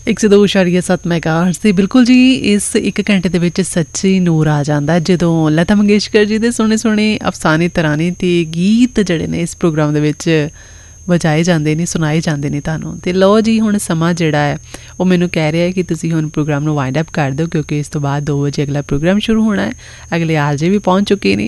102.7 ਮੈਗਾਹਰਟਜ਼ ਤੇ ਬਿਲਕੁਲ ਜੀ ਇਸ 1 ਘੰਟੇ ਦੇ ਵਿੱਚ ਸੱਚੀ ਨੂਰ ਆ ਜਾਂਦਾ ਜਦੋਂ ਲਤਾ ਮੰਗੇਸ਼ਕਰ ਜੀ ਦੇ ਸੋਹਣੇ ਸੋਹਣੇ ਅਫਸਾਨੇ ਤਰਾਨੇ ਅਤੇ ਗੀਤ ਜਿਹੜੇ ਨੇ ਇਸ ਪ੍ਰੋਗਰਾਮ ਦੇ ਵਿੱਚ ਵਜਾਏ ਜਾਂਦੇ ਨੇ, ਸੁਣਾਏ ਜਾਂਦੇ ਨੇ ਤੁਹਾਨੂੰ। ਅਤੇ ਲਓ ਜੀ ਹੁਣ ਸਮਾਂ ਜਿਹੜਾ ਹੈ ਉਹ ਮੈਨੂੰ ਕਹਿ ਰਿਹਾ ਹੈ ਕਿ ਤੁਸੀਂ ਹੁਣ ਪ੍ਰੋਗਰਾਮ ਨੂੰ ਵਾਈਂਡ ਅਪ ਕਰ ਦਿਓ, ਕਿਉਂਕਿ ਇਸ ਤੋਂ ਬਾਅਦ 2 ਵਜੇ ਅਗਲਾ ਪ੍ਰੋਗਰਾਮ ਸ਼ੁਰੂ ਹੋਣਾ ਹੈ। ਅਗਲੇ ਆਰਜੇ ਵੀ ਪਹੁੰਚ ਚੁੱਕੇ ਨੇ